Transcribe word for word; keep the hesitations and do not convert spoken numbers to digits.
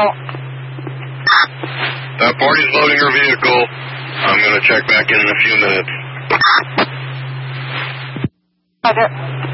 That party's loading her vehicle. I'm going to check back in in a few minutes. Roger.